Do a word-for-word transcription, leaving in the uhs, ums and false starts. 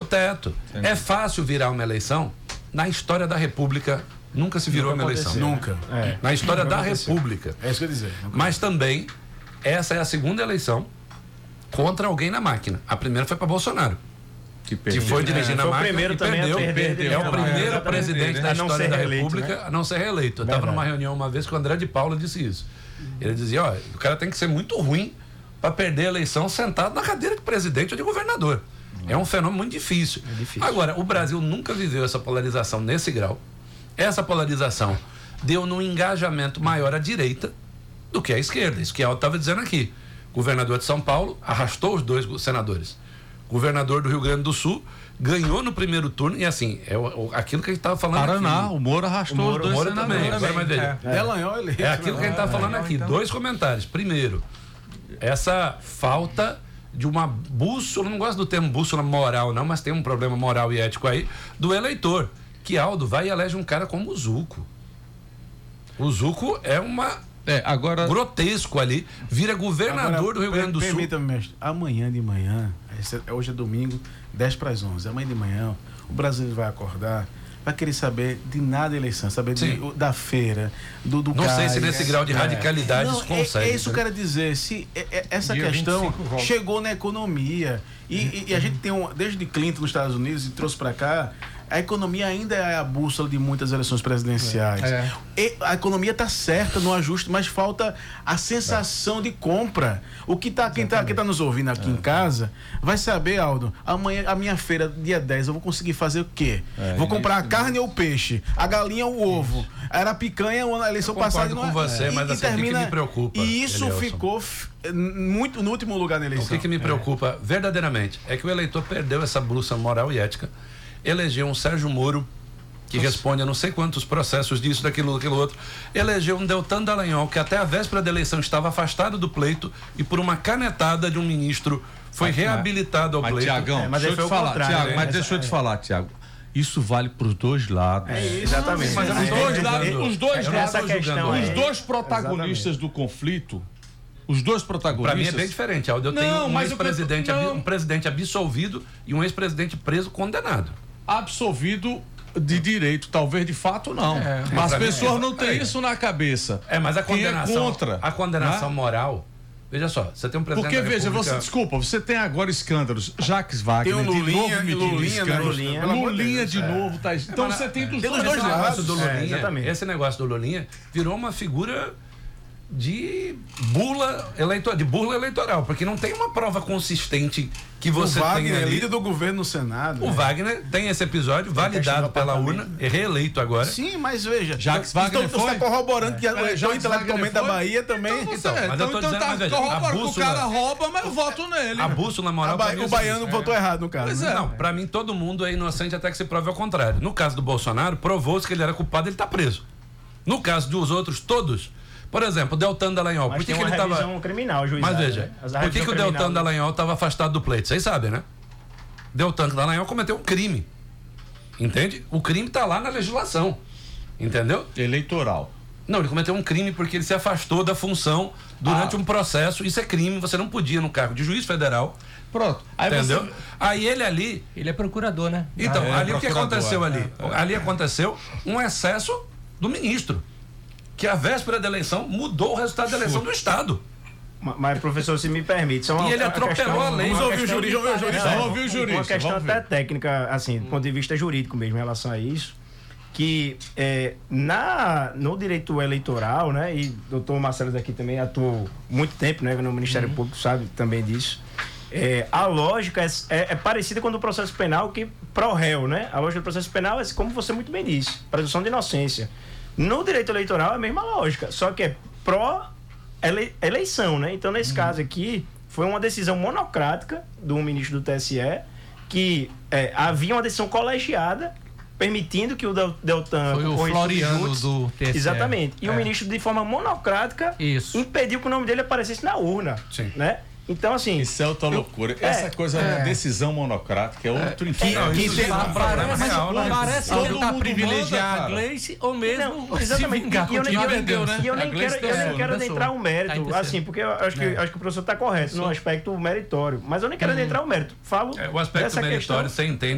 teto. Entendi. É fácil virar uma eleição? Na história da República, nunca se virou nunca uma eleição. Nunca. É. Na história nunca da aconteceu. República. É isso que eu ia dizer. Nunca. Mas também, essa é a segunda eleição contra alguém na máquina. A primeira foi para Bolsonaro. Que, que foi dirigir é, na máquina primeiro e também perdeu. perder, perdeu. É o primeiro é, presidente da história da reeleito, República né? a não ser reeleito. Eu estava numa reunião uma vez que o André de Paula disse isso. Ele dizia, ó, o cara tem que ser muito ruim para perder a eleição sentado na cadeira de presidente ou de governador. É um fenômeno muito difícil. É difícil. Agora, o Brasil nunca viveu essa polarização nesse grau. Essa polarização deu num engajamento maior à direita do que à esquerda. Isso que eu estava dizendo aqui. O governador de São Paulo arrastou os dois senadores. O governador do Rio Grande do Sul ganhou no primeiro turno e assim, é o, o, aquilo que a gente estava falando Paraná, aqui. o Moro arrastou o Moro, os dois o Moro senadores. também. Agora, mas veja, é, é. é, é aquilo que a gente estava falando aqui. Dois comentários. Primeiro, essa falta de uma bússola, não gosto do termo bússola moral não, mas tem um problema moral e ético aí, do eleitor. Que Aldo vai e elege um cara como o Zuco. O Zuco é uma... É, agora... grotesco ali, vira governador agora, do Rio Grande do Sul. Permita-me, mestre, amanhã de manhã, hoje é domingo, dez para as onze, amanhã de manhã, o Brasil vai acordar, vai querer saber de nada da eleição, saber de, da feira, do, do Não cais, sei se nesse é, grau de radicalidade é. isso consegue. É, é isso que eu quero dizer, se é, é, essa Dia questão chegou na economia, e, uhum. e, e a gente tem um, desde Clinton nos Estados Unidos e trouxe para cá, a economia ainda é a bússola de muitas eleições presidenciais. É. E a economia está certa no ajuste, mas falta a sensação é. de compra. O que tá, quem está tá nos ouvindo aqui é. em casa vai saber, Aldo, amanhã a minha feira, dia dez, eu vou conseguir fazer o quê? É, vou comprar isso, a carne ou o peixe, a galinha ou o ovo. Era a picanha na eleição eu passada. Concordo com você, e, mas e assim, termina, o que, que me preocupa? E isso Elielson. ficou muito no último lugar na eleição. O que, que me preocupa é. verdadeiramente é que o eleitor perdeu essa bússola moral e ética. Elegeu um Sérgio Moro, que Nossa. responde a não sei quantos processos disso, daquilo, daquilo outro. Elegeu um Deltan Dallagnol, que até a véspera da eleição estava afastado do pleito e por uma canetada de um ministro foi mas, reabilitado ao mas, pleito. Tiagão, é, mas deixa eu te falar, Tiago, mas deixa eu te falar, Tiago. Isso vale para os dois lados. É, exatamente. Mas, mas os dois lados, os dois é, lados, questão, os dois protagonistas exatamente. do conflito. Os dois protagonistas. Para mim é bem diferente, Aldo. Eu não, tenho um ex-presidente, eu... um presidente absolvido e um ex-presidente preso condenado. Absolvido de direito, talvez de fato não. É, mas as pessoas é, não têm é. isso na cabeça. É, mas a condenação, é contra, a condenação né? moral. Veja só, você tem um presidente Porque da veja, República... você desculpa, você tem agora escândalos. Jacques Wagner, tem um Lulinha, de novo Lulinha, escândalos. Lulinha, Lulinha de novo, tá. Então você tem dos dois, dois lados. Do Lulinha, é, exatamente. Esse negócio do Lulinha virou uma figura de bula eleitoral, de burla eleitoral, porque não tem uma prova consistente que você o Wagner tem ali. É líder do governo no Senado. O né? Wagner tem esse episódio validado pela urna, é reeleito agora. Sim, mas veja, Jacques Wagner então, você está corroborando é. que a eleição intelectualmente da Bahia também. Então, então, mas então, eu tô então dizendo, tá veja, corroborando que o cara rouba, mas eu voto nele. A bússola moral. Ba o baiano é. votou errado no caso. Pois é. Não, pra mim todo mundo é inocente até que se prove ao contrário. No caso do Bolsonaro, provou-se que ele era culpado, ele tá preso. No caso dos outros todos, por exemplo, o Deltan Dallagnol, mas por que, tem que ele estava tava criminal, juizado, Mas veja, né? por que, que o Deltan Dallagnol estava afastado do pleito? Vocês sabem, né? Deltan Dallagnol cometeu um crime. Entende? O crime está lá na legislação. Entendeu? Eleitoral. Não, ele cometeu um crime porque ele se afastou da função durante ah. um processo. Isso é crime, você não podia no cargo de juiz federal. Pronto. Aí entendeu? Você... Aí ele ali... Ele é procurador, né? Então, ah, é, ali o que aconteceu ali? É, é. Ali aconteceu um excesso do ministro. Que a véspera da eleição mudou o resultado da eleição do Estado. Mas, mas professor, se me permite... Só uma, e ele atropelou questão, a lei. Vamos ouvir o jurista. Vamos ouvir o jurista. Uma questão Vamos até ver. técnica, assim, do ponto de vista jurídico mesmo, em relação a isso, que é, na, no direito eleitoral, né, e o doutor Marcelo daqui também atuou muito tempo, né, no Ministério uhum. Público, sabe também disso, é, a lógica é, é, é parecida com a do processo penal que pró réu, né? A lógica do processo penal é, como você muito bem disse, presunção de inocência. No direito eleitoral é a mesma lógica, só que é pró-eleição, né? Então, nesse uhum. caso aqui, foi uma decisão monocrática do ministro do T S E que é, havia uma decisão colegiada permitindo que o Deltan... Foi o Floriano do T S E. Exatamente. E é. o ministro, de forma monocrática, Isso. impediu que o nome dele aparecesse na urna. Sim. Né? Então, assim... Isso é outra eu, loucura. É, Essa coisa é, da decisão monocrática é outro é, inferno. Não, isso isso é um problema real, né? Parece que ele está privilegiar a Gleice ou mesmo não, exatamente. se vingar e eu nem com quero, vendeu, né? E eu nem quero, eu nem quero adentrar o mérito, tá assim, porque eu acho que, é. acho que o professor está correto no aspecto meritório, mas eu nem quero adentrar o mérito. Falo é, o aspecto meritório, questão, você entende